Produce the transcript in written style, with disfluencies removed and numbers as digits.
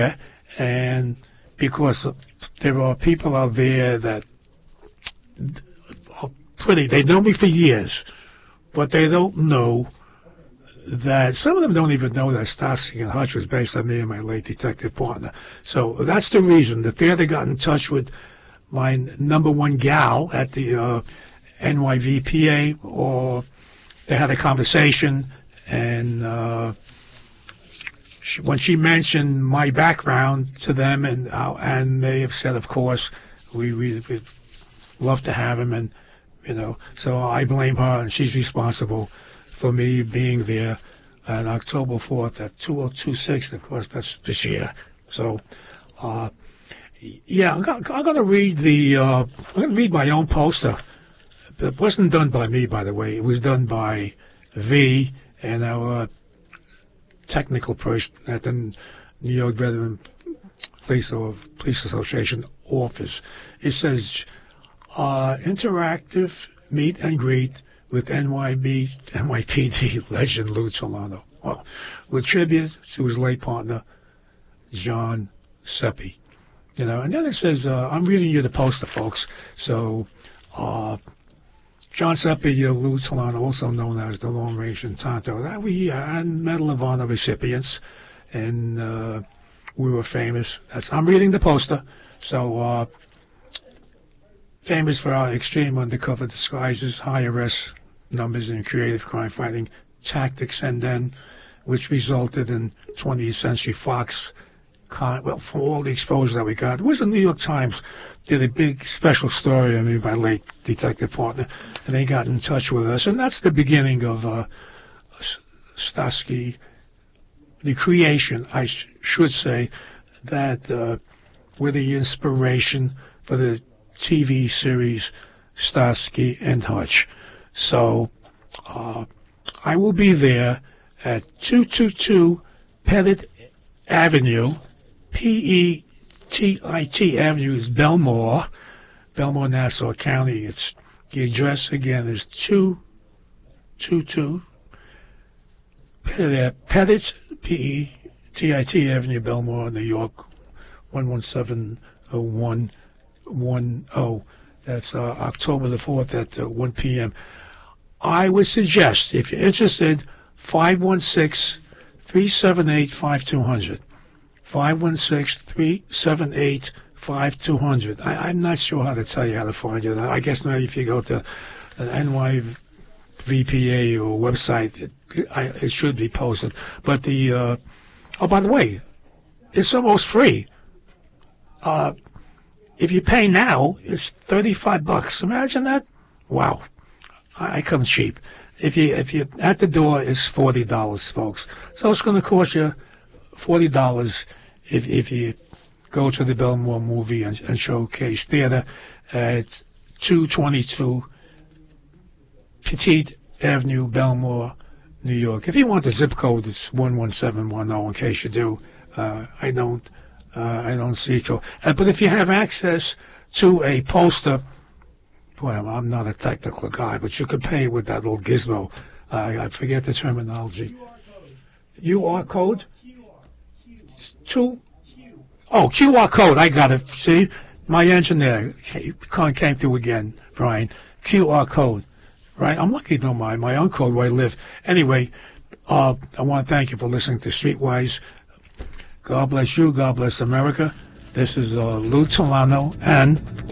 and because there are people out there that are they've known me for years, but they don't know that some of them don't even know that Starsky and Hutch was based on me and my late detective partner. So that's the reason that they got in touch with my number one gal at the NYVPA, or they had a conversation, and when she mentioned my background to them, and they have said, of course, we'd love to have him, and so I blame her, and she's responsible for me being there on October 4th at 2026. Of course, that's this year. So, yeah, I'm gonna read I'm gonna read my own poster. It wasn't done by me, by the way. It was done by V and our technical person at the New York Veteran Police Association office. It says interactive meet and greet with NYPD legend Lou Solano, with tribute to his late partner John Seppi. And then it says, I'm reading you the poster, folks. So John Seppi, Lou Solano, also known as the Lone Ranger and Tonto, and Medal of Honor recipients, and we were famous. I'm reading the poster. So famous for our extreme undercover disguises, high arrest numbers, and creative crime fighting tactics, and then which resulted in 20th Century Fox. From all the exposure that we got, it was the New York Times did a big special story on me, my late detective partner, and they got in touch with us, and that's the beginning of Starsky, the creation, I should say, that were the inspiration for the TV series Starsky and Hutch. So I will be there at 222 Pettit Avenue. Pettit Avenue is Belmore, Nassau County. It's the address again is 222 Pettit, Pettit Avenue, Belmore, New York 1170110. That's October the 4th at 1 p.m. I would suggest, if you're interested, 516-378-5200. 516-378-5200. I'm not sure how to tell you how to find it. I guess maybe if you go to the NYVPA or website, it should be posted. But by the way, it's almost free. If you pay now, it's $35. Imagine that. Wow. I come cheap. If you at the door, it's $40, folks. So it's going to cost you $40 if you go to the Belmore Movie and Showcase Theater at 222 Pettit Avenue, Belmore, New York. If you want the zip code, it's 11710. In case you do, I don't see it. But if you have access to a poster, well, I'm not a technical guy, but you could pay with that little gizmo. I forget the terminology. QR code? QR code. I got it. See? My engineer came through again, Brian. QR code. Right? I'm lucky to know my own code where I live. Anyway, I want to thank you for listening to Streetwise. God bless you. God bless America. This is Lou Solano and